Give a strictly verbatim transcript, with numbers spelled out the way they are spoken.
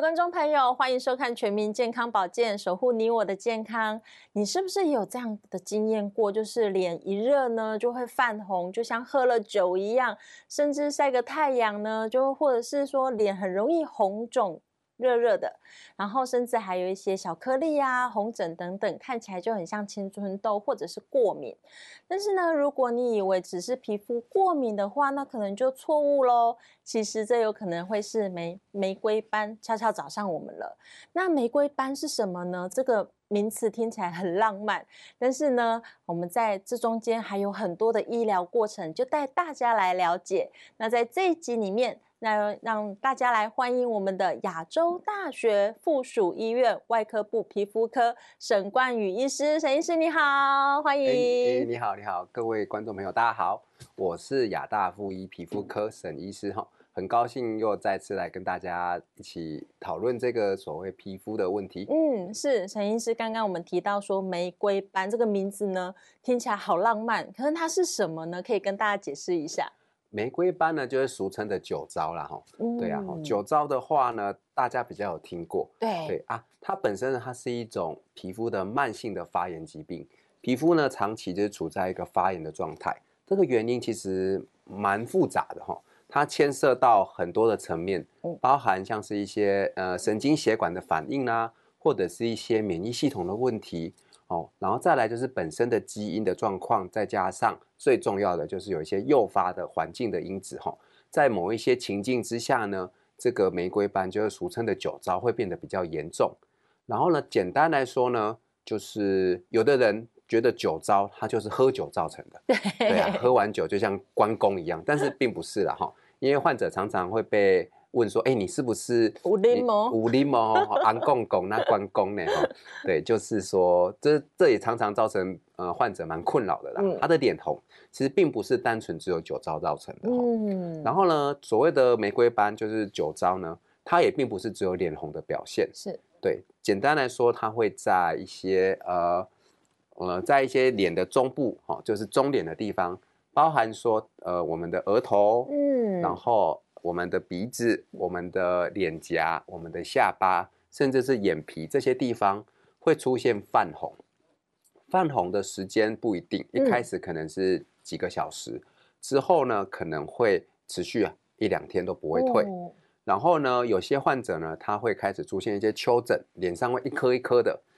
观众朋友，欢迎收看全民健康保健，守护你我的健康。你是不是也有这样的经验过？就是脸一热呢，就会泛红，就像喝了酒一样，甚至晒个太阳呢，就或者是说脸很容易红肿。热热的，然后甚至还有一些小颗粒啊、红疹等等，看起来就很像青春痘或者是过敏。但是呢，如果你以为只是皮肤过敏的话，那可能就错误咯。其实这有可能会是玫玫瑰斑悄悄找上我们了。那玫瑰斑是什么呢？这个名词听起来很浪漫，但是呢，我们在这中间还有很多的医疗过程，就带大家来了解。那在这一集里面，那让大家来欢迎我们的亚洲大学附属医院外科部皮肤科沈冠宇医师。沈医师你好，欢迎。 欸欸、你好，你好，各位观众朋友，大家好，我是亚大附医皮肤科沈医师哈，很高兴又再次来跟大家一起讨论这个所谓皮肤的问题。 嗯，是沈医师，刚刚我们提到说玫瑰斑这个名字呢，听起来好浪漫，可是它是什么呢？可以跟大家解释一下。 玫瑰斑呢，就是俗称的酒糟啦哈、嗯。对啊，酒糟的话呢，大家比较有听过。 对对啊，它本身呢，它是一种皮肤的慢性的发炎疾病，皮肤呢长期就是处在一个发炎的状态。这个原因其实蛮复杂的哈，它牵涉到很多的层面，包含像是一些呃神经血管的反应啊，或者是一些免疫系统的问题。哦，然后再来就是本身的基因的状况，再加上最重要的就是有一些诱发的环境的因子哈、哦，在某一些情境之下呢，这个玫瑰斑就是俗称的酒糟会变得比较严重。然后呢，简单来说呢，就是有的人觉得酒糟它就是喝酒造成的， 对对啊，喝完酒就像关公一样，但是并不是啦哈、哦，因为患者常常会被问说，哎，你是不是有啉吗？ 有啉吗？安公公那关公呢？对，就是说，这这也常常造成呃患者蛮困扰的啦。嗯、他的脸红其实并不是单纯只有酒糟造成的。嗯，然后呢，所谓的玫瑰斑就是酒糟呢，它也并不是只有脸红的表现。 是， 对，简单来说，它会在一些呃呃，在一些脸的中部，哦，就是中脸的地方，包含说呃我们的额头，嗯，然后我们的鼻子、我们的脸颊、我们的下巴，甚至是眼皮这些地方会出现泛红。泛红的时间不一定，一开始可能是几个小时，嗯、之后呢可能会持续一两天都不会退。哦、然后呢，有些患者呢，他会开始出现一些丘疹，脸上会一颗一颗的，